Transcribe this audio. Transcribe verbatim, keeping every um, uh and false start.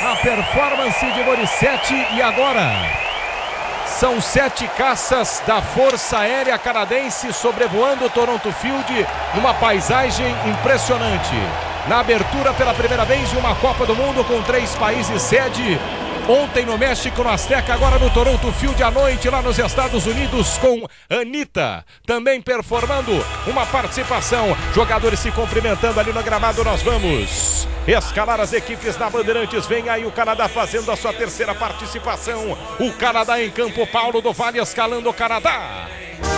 A performance de Morissette e agora são sete caças da Força Aérea Canadense sobrevoando o Toronto Field numa paisagem impressionante. Na abertura pela primeira vez de uma Copa do Mundo com três países sede. Ontem no México, no Azteca, agora no Toronto Field à noite lá nos Estados Unidos com Anitta. Também performando uma participação. Jogadores se cumprimentando ali no gramado. Nós vamos escalar as equipes da Bandeirantes. Vem aí o Canadá fazendo a sua terceira participação. O Canadá em campo. Paulo do Vale escalando o Canadá.